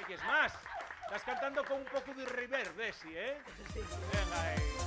que es más. Estás cantando con un poco de reverb, Desi, ¿eh? Sí. Venga,